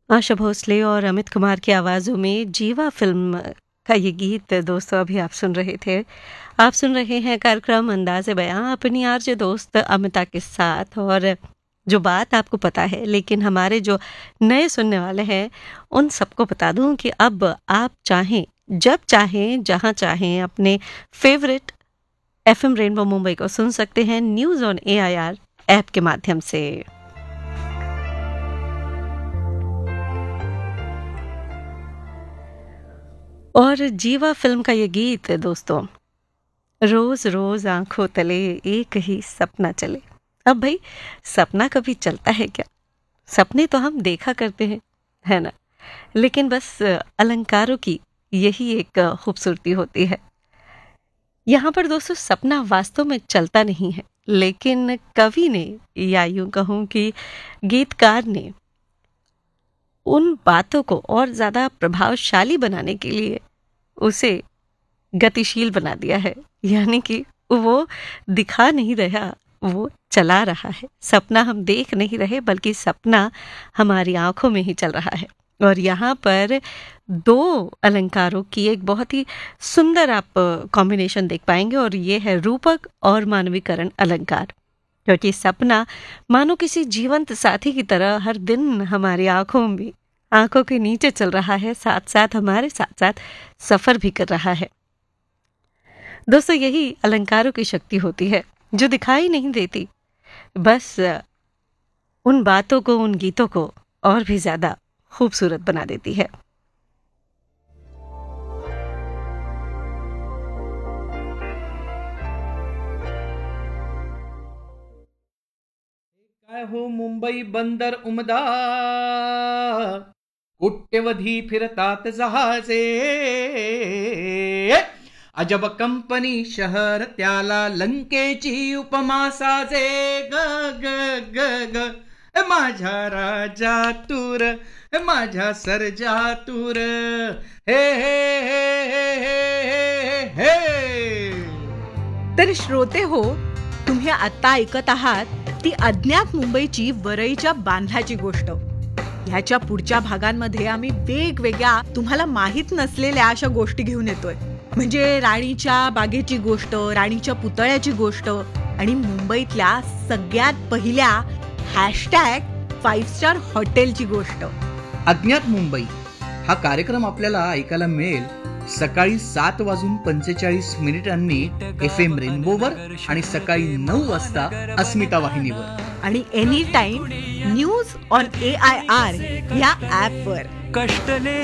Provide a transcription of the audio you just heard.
आशा भोसले और अमित कुमार की आवाज़ों में जीवा फिल्म का ये गीत दोस्तों अभी आप सुन रहे थे। आप सुन रहे हैं कार्यक्रम अंदाज़े बयां अपनी आरजे दोस्त अमिता के साथ। और जो बात आपको पता है लेकिन हमारे जो नए सुनने वाले हैं उन सबको बता दूं कि अब आप चाहें जब चाहें जहां चाहें अपने फेवरेट एफएम रेनबो मुंबई को सुन सकते हैं न्यूज़ ऑन एआईआर ऐप के माध्यम से। और जीवा फिल्म का ये गीत दोस्तों, रोज रोज आंखों तले एक ही सपना चले। अब भाई सपना कभी चलता है क्या? सपने तो हम देखा करते हैं, है ना? लेकिन बस अलंकारों की यही एक खूबसूरती होती है। यहाँ पर दोस्तों सपना वास्तव में चलता नहीं है, लेकिन कवि ने या यूं कहूँ कि गीतकार ने उन बातों को और ज्यादा प्रभावशाली बनाने के लिए उसे गतिशील बना दिया है। यानी कि वो दिखा नहीं रहा, वो चला रहा है। सपना हम देख नहीं रहे बल्कि सपना हमारी आंखों में ही चल रहा है। और यहाँ पर दो अलंकारों की एक बहुत ही सुंदर आप कॉम्बिनेशन देख पाएंगे और ये है रूपक और मानवीकरण अलंकार। क्योंकि सपना मानो किसी जीवंत साथी की तरह हर दिन हमारी आंखों के नीचे चल रहा है, साथ साथ हमारे साथ साथ सफर भी कर रहा है। दोस्तों यही अलंकारों की शक्ति होती है जो दिखाई नहीं देती, बस उन बातों को, उन गीतों को और भी ज्यादा खूबसूरत बना देती है। काय हो मुंबई बंदर उमदा, कोट्यवधी फिरतात जहाजे, अजब कंपनी शहर त्याला लंकेची उपमा साजे, ग ग ग ग माझ्या राजा तूर, माझ्या सर्जा तूर, हे हे हे हे हे हे हे। तर श्रोते हो, तुम्ही आता ऐकत आहात ती अज्ञात मुंबईची वरईच्या बांधल्याची गोष्ट. ह्याच्या पुढच्या भागांमध्ये आम्ही वेगवेगळ्या तुम्हाला माहित नसलेल्या अशा गोष्टी घेऊन येतोय. म्हणजे राणीच्या बागेची गोष्ट, राणीच्या पुतळ्याची गोष्ट आणि मुंबईतल्या सगळ्यात पहिल्या #5 स्टार हॉटेलची गोष्ट. अज्ञात मुंबई हा कार्यक्रम आपल्याला ऐकायला मिळेल सकाळी 7:45 FM रेनबोवर आणि सकाळी 9 वाजता अस्मिता वाहिनीवर आणि any time news on AIR या ऍपवर. कष्टले